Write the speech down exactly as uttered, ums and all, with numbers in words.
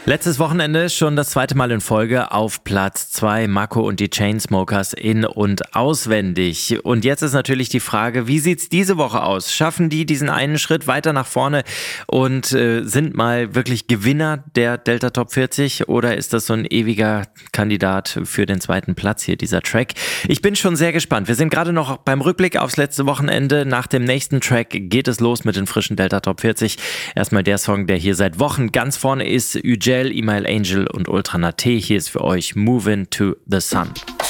Letztes Wochenende schon das zweite Mal in Folge auf Platz zwei, Mako und die Chainsmokers in- und auswendig. Und jetzt ist natürlich die Frage, wie sieht's diese Woche aus? Schaffen die diesen einen Schritt weiter nach vorne und äh, sind mal wirklich Gewinner der Delta Top vierzig oder ist das so ein ewiger Kandidat für den zweiten Platz hier, dieser Track? Ich bin schon sehr gespannt. Wir sind gerade noch beim Rückblick aufs letzte Wochenende. Nach dem nächsten Track geht es los mit den frischen Delta Top vierzig. Erstmal der Song, der hier seit Wochen ganz vorne ist, Üjel, Email Angel und Ultra Nate. Hier ist für euch Movin' to the Sun.